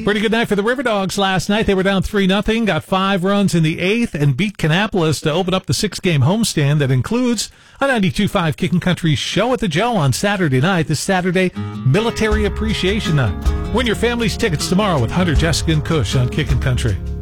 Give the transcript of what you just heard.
Pretty good night for the River Dogs last night. They were down 3-0, got 5 runs in the 8th, and beat Kannapolis to open up the 6-game homestand that includes a 92.5 Kicking Country show at the Joe on Saturday night. This Saturday, Military Appreciation Night. Win your family's tickets tomorrow with Hunter, Jessica, and Cush on Kicking Country.